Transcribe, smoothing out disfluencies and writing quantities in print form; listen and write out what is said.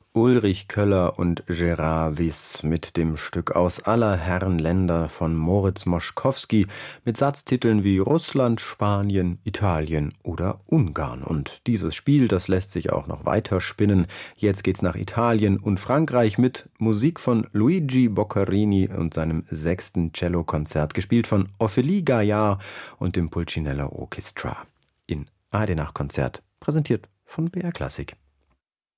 Ulrich Köller und Gérard Wyss mit dem Stück Aus aller Herren Länder von Moritz Moszkowski mit Satztiteln wie Russland, Spanien, Italien oder Ungarn. Und dieses Spiel, das lässt sich auch noch weiter spinnen. Jetzt geht's nach Italien und Frankreich mit Musik von Luigi Boccherini und seinem 6. Cellokonzert, gespielt von Ophélie Gaillard und dem Pulcinella Orchestra. In ARD Nachtkonzert, präsentiert von BR Klassik.